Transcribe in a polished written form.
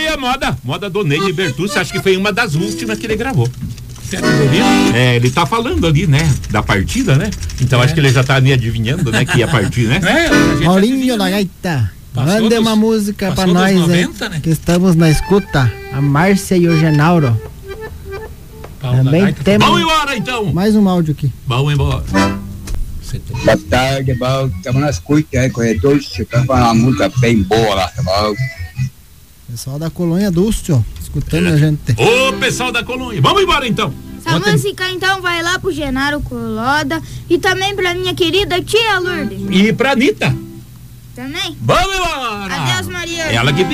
a moda do Ney Bertucci, acho que foi uma das últimas que ele gravou. Ele tá falando ali, né, da partida, né? Então acho que ele já tá me adivinhando, né, que ia partir, né? Paulinho da Gaita, mande uma música pra nós, 90, né? Que estamos na escuta. A Márcia e o Genauro. Também temos. Vamos embora então. Mais um áudio aqui. Vamos embora. Boa tarde, bom. Estamos na escuta, corredor. Você tá falando uma música bem boa lá, tá bom? Pessoal da Colônia Dúcio, escutando a gente. Ô, pessoal da Colônia, vamos embora então. Essa música então vai lá pro Genaro Coloda e também pra minha querida tia Lourdes. E pra Anitta. Também. Vamos embora. Adeus, Maria. Ela que